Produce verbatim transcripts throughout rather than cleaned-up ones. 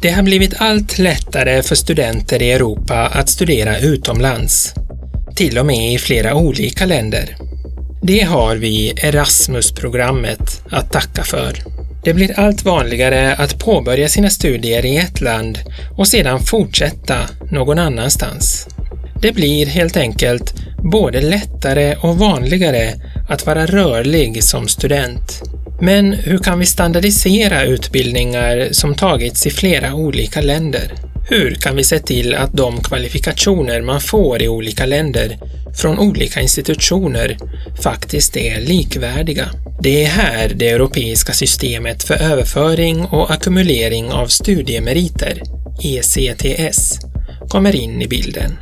Det har blivit allt lättare för studenter i Europa att studera utomlands, till och med i flera olika länder. Det har vi Erasmus-programmet att tacka för. Det blir allt vanligare att påbörja sina studier i ett land och sedan fortsätta någon annanstans. Det blir helt enkelt både lättare och vanligare att vara rörlig som student. Men hur kan vi standardisera utbildningar som tagits i flera olika länder? Hur kan vi se till att de kvalifikationer man får i olika länder från olika institutioner faktiskt är likvärdiga? Det är här det europeiska systemet för överföring och ackumulering av studiemeriter, E C T S, kommer in i bilden.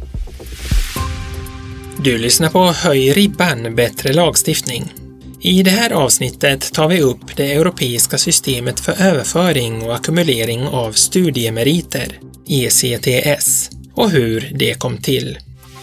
Du lyssnar på Höj ribban, bättre lagstiftning. I det här avsnittet tar vi upp det europeiska systemet för överföring och ackumulering av studiemeriter, E C T S, och hur det kom till.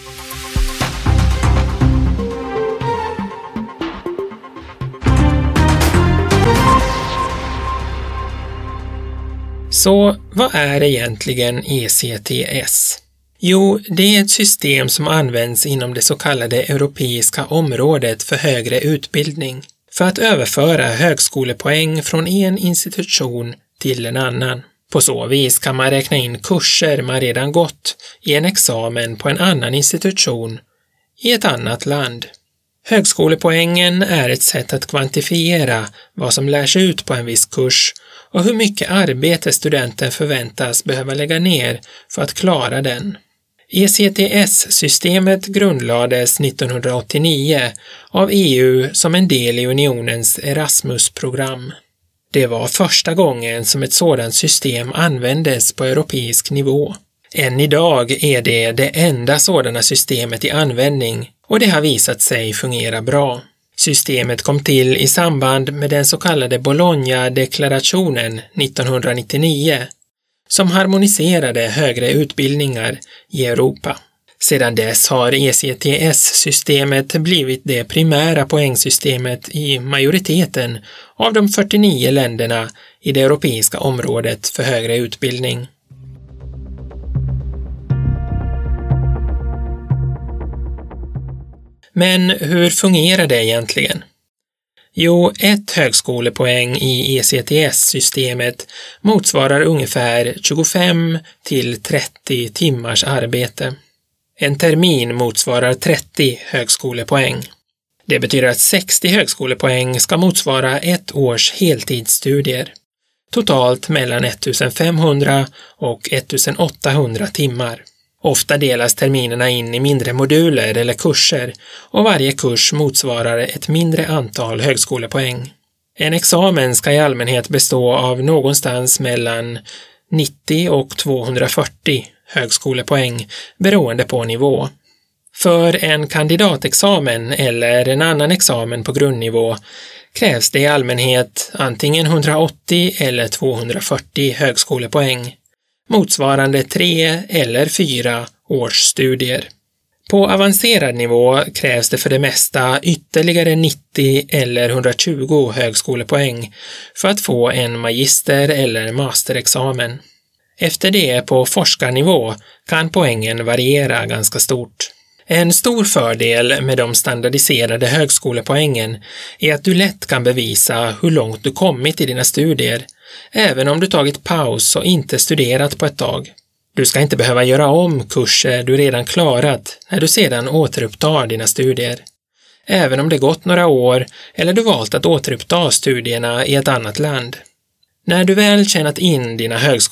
Så vad är egentligen E C T S? Jo, det är ett system som används inom det så kallade europeiska området för högre utbildning för att överföra högskolepoäng från en institution till en annan. På så vis kan man räkna in kurser man redan gått i en examen på en annan institution i ett annat land. Högskolepoängen är ett sätt att kvantifiera vad som lärs ut på en viss kurs och hur mycket arbete studenten förväntas behöva lägga ner för att klara den. E C T S-systemet grundlades nittonhundraåttionio av E U som en del i unionens Erasmus-program. Det var första gången som ett sådant system användes på europeisk nivå. Än idag är det det enda sådana systemet i användning och det har visat sig fungera bra. Systemet kom till i samband med den så kallade Bologna-deklarationen nittonhundranittionio som harmoniserade högre utbildningar i Europa. Sedan dess har E C T S-systemet blivit det primära poängsystemet i majoriteten av de fyrtionio länderna i det europeiska området för högre utbildning. Men hur fungerar det egentligen? Jo, ett högskolepoäng i E C T S-systemet motsvarar ungefär tjugofem till trettio timmars arbete. En termin motsvarar trettio högskolepoäng. Det betyder att sextio högskolepoäng ska motsvara ett års heltidsstudier. Totalt mellan ettusenfemhundra och ettusenåttahundra timmar. Ofta delas terminerna in i mindre moduler eller kurser och varje kurs motsvarar ett mindre antal högskolepoäng. En examen ska i allmänhet bestå av någonstans mellan nittio och tvåhundrafyrtio högskolepoäng beroende på nivå. För en kandidatexamen eller en annan examen på grundnivå krävs det i allmänhet antingen hundraåttio eller tvåhundrafyrtio högskolepoäng, motsvarande tre eller fyra års studier. På avancerad nivå krävs det för det mesta ytterligare nittio eller hundratjugo högskolepoäng för att få en magister- eller masterexamen. Efter det på forskarnivå kan poängen variera ganska stort. En stor fördel med de standardiserade högskolepoängen är att du lätt kan bevisa hur långt du kommit i dina studier, även om du tagit paus och inte studerat på ett tag. Du ska inte behöva göra om kurser du redan klarat när du sedan återupptar dina studier. Även om det gått några år eller du valt att återuppta studierna i ett annat land. När du väl tjänat in dina högskolepoäng